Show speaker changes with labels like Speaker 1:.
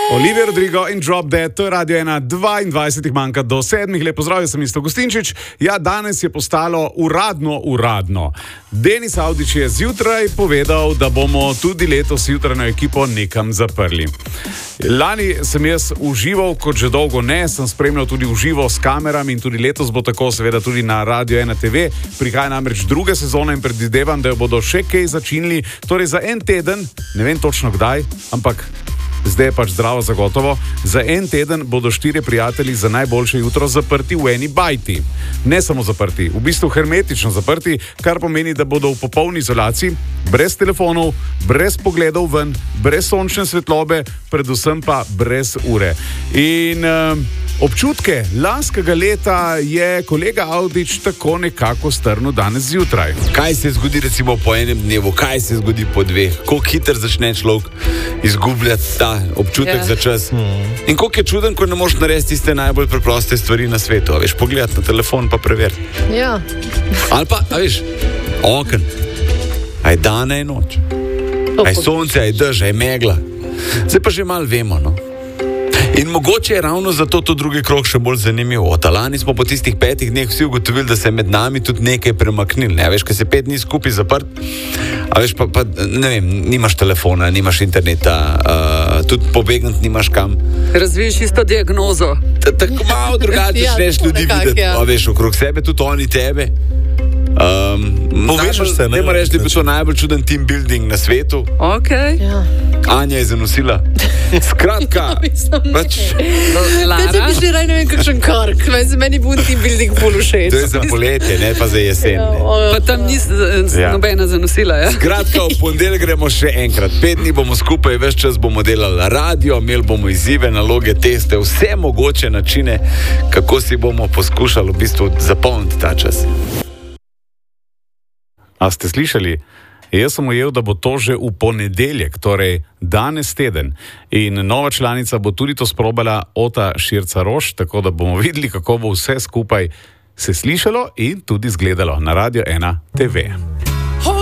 Speaker 1: Olivia Rodrigo in Drop Dead, to je Radio 1, 22 manjka do 7. Lep pozdrav, jaz sem Isto Gustinčič. Ja, danes je postalo uradno. Denis Avdić je zjutraj povedal, da bomo tudi letos jutranjo ekipo nekam zaprli. Lani sem jaz užival, kot že dolgo ne, sem spremljal tudi uživo s kamerami in tudi letos bo tako, seveda tudi na Radio 1 TV. Prihaja namreč druga sezona in predvidevam, da jo bodo še kaj začinili. Torej za en teden, ne vem točno kdaj, ampak zdaj je pač zdravo zagotovo, za en teden bodo 4 prijatelji za najboljše jutro zaprti v eni bajti. Ne samo zaprti, v bistvu hermetično zaprti, kar pomeni, da bodo v popolni izolaciji, brez telefonov, brez pogledov ven, brez sončne svetlobe, predvsem pa brez ure. In občutke lanskega leta je kolega Avdić tako nekako strnil danes zjutraj.
Speaker 2: Kaj se zgodi recimo po enem dnevu, kaj se zgodi po dveh, koliko hiter začne človek izgubljati ta občutek za čas. In koliko je čuden, ko ne moreš narediti tiste najbolj preproste stvari na svetu. A veš, pogledati na telefon pa preveriti.
Speaker 3: Ja.
Speaker 2: Ali pa, a veš, oken. A je dan, a je noč. A je sonce, a je dež, a je megla. Zdaj pa že malo vemo, no. In mogoče je ravno zato to drugi krog še bolj zanimiv. Od lani smo po tistih 5 dneh vsi ugotovili, da se je med nami tudi nekaj premaknil. Ne? A veš, ko se 5 dni skupaj zaprt, a veš, pa ne vem, nimaš telefona, nimaš interneta, tudi pobegniti nimaš kam.
Speaker 3: Razviješ isto diagnozo.
Speaker 2: Tako malo drugače začneš ljudi videti. A veš, okrog sebe, tudi oni tebe.
Speaker 4: Povežeš se, ne?
Speaker 2: Ne moraš, da je bil to najbolj čuden team building na svetu.
Speaker 3: Okay.
Speaker 4: Ja.
Speaker 2: Anja je zanosila. Skratka, pač...
Speaker 3: Kaj ti bi že raj, ne vem, kakšen kark. Meni bo team building bolj všeč.
Speaker 2: To je za poletje, ne pa za jesen.
Speaker 3: Pa tam ni nobena zanosila, ja?
Speaker 2: Skratka, v ponedeljek gremo še enkrat. 5 dni bomo skupaj, ves čas bomo delali radio, imeli bomo izzive, naloge, teste, vse mogoče načine, kako si bomo poskušali v bistvu zapolniti ta čas.
Speaker 1: A ste slišali? Jaz sem ujel, da bo to že v ponedeljek, torej danes teden. In nova članica bo tudi to sprobala, Ota Širca-Roš, tako da bomo videli, kako bo vse skupaj se slišalo in tudi izgledalo na Radio 1 TV.